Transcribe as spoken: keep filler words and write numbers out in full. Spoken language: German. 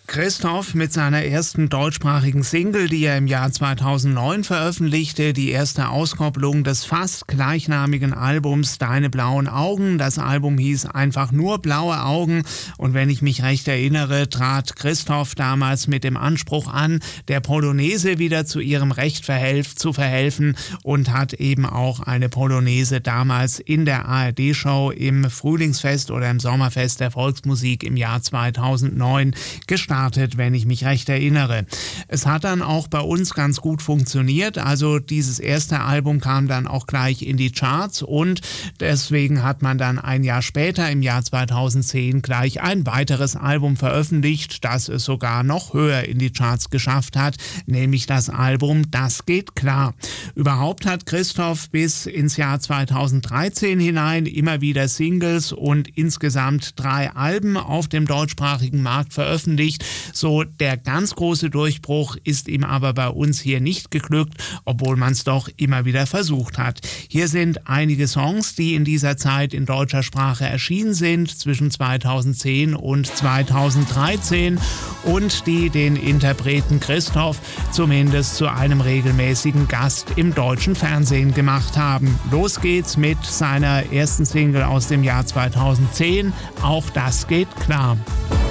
Christoph mit seiner ersten deutschsprachigen Single, die er im Jahr zweitausendneun veröffentlichte, die erste Auskopplung des fast gleichnamigen Albums Deine blauen Augen. Das Album hieß einfach nur Blaue Augen und wenn ich mich recht erinnere, trat Christoph damals mit dem Anspruch an, der Polonaise wieder zu ihrem Recht verhelf, zu verhelfen und hat eben auch eine Polonaise damals in der A R D-Show im Frühlingsfest oder im Sommerfest der Volksmusik im Jahr zweitausendneun gestartet, wenn ich mich recht erinnere. Es hat dann auch bei uns ganz gut funktioniert, also dieses erste Album kam dann auch gleich in die Charts und deswegen hat man dann ein Jahr später, im Jahr zweitausendzehn, gleich ein weiteres Album veröffentlicht, das es sogar noch höher in die Charts geschafft hat, nämlich das Album Das geht klar. Überhaupt hat Christoph bis ins Jahr zweitausenddreizehn hinein immer wieder Singles und insgesamt drei Alben auf dem deutschsprachigen Markt veröffentlicht. So der ganz große Durchbruch ist ihm aber bei uns hier nicht geglückt, obwohl man es doch immer wieder versucht hat. Hier sind einige Songs, die in dieser Zeit in deutscher Sprache erschienen sind, zwischen zweitausendzehn und zweitausenddreizehn und die den Interpreten Christoph zumindest zu einem regelmäßigen Gast im deutschen Fernsehen gemacht haben. Los geht's mit seiner ersten Single aus dem Jahr zweitausendzehn, Auch das geht klar.